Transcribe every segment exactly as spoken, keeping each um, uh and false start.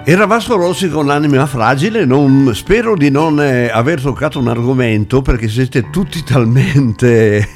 Era Vasco Rossi con l'anima fragile. Non, spero di non eh, aver toccato un argomento, perché siete tutti talmente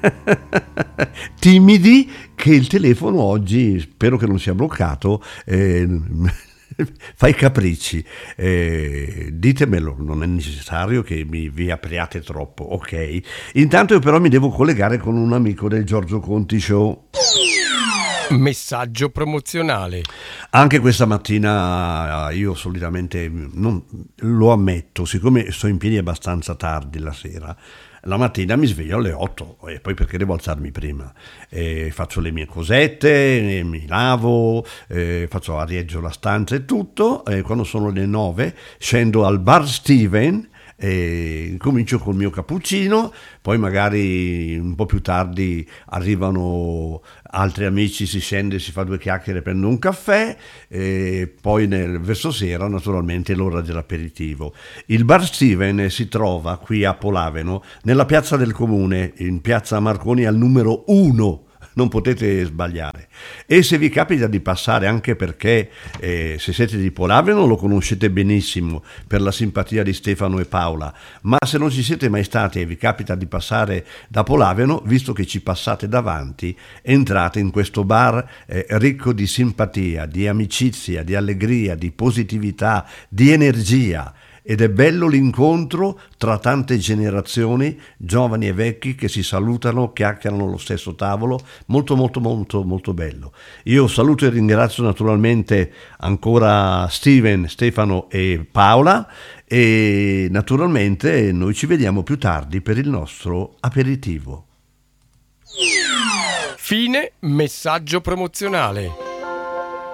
timidi che il telefono oggi, spero che non sia bloccato, eh, fa i capricci. Eh, ditemelo, non è necessario che mi vi apriate troppo, ok? Intanto io però mi devo collegare con un amico del Giorgio Conti Show. Messaggio promozionale. Anche questa mattina io solitamente, non, lo ammetto, siccome sto in piedi abbastanza tardi la sera, la mattina mi sveglio alle otto e poi perché devo alzarmi prima, e faccio le mie cosette, mi lavo, eh, faccio arieggio la stanza e tutto, e quando sono le nove scendo al bar Steven e comincio col mio cappuccino, poi magari un po' più tardi arrivano altri amici, si scende, si fa due chiacchiere, prende un caffè, e poi nel, verso sera naturalmente l'ora dell'aperitivo. Il bar Steven si trova qui a Polaveno, nella piazza del comune, in piazza Marconi al numero uno. Non potete sbagliare. E se vi capita di passare, anche perché eh, se siete di Polaveno lo conoscete benissimo per la simpatia di Stefano e Paola, ma se non ci siete mai stati e vi capita di passare da Polaveno, visto che ci passate davanti, entrate in questo bar eh, ricco di simpatia, di amicizia, di allegria, di positività, di energia. Ed è bello l'incontro tra tante generazioni, giovani e vecchi, che si salutano, chiacchierano allo stesso tavolo, molto molto molto molto bello. Io saluto e ringrazio naturalmente ancora Steven, Stefano e Paola, e naturalmente noi ci vediamo più tardi per il nostro aperitivo. Fine messaggio promozionale.